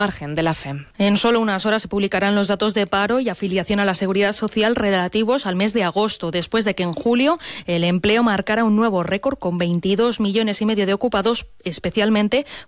margen de la FEM. En solo unas horas se publicarán los datos de paro y afiliación a la Seguridad Social relativos al mes de agosto, después de que en julio el empleo marcara un nuevo récord con 22,5 millones de ocupados, especialmente